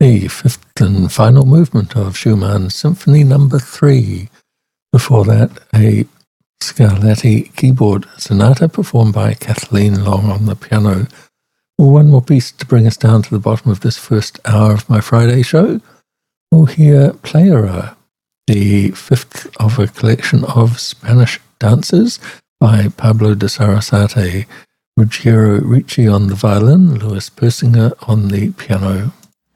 the fifth and final movement of Schumann's Symphony No. 3. Before that, a Scarlatti keyboard sonata performed by Kathleen Long on the piano. One more piece to bring us down to the bottom of this first hour of my Friday show. We'll hear Playera, the fifth of a collection of Spanish dances by Pablo de Sarasate, Ruggiero Ricci on the violin, Louis Persinger on the piano.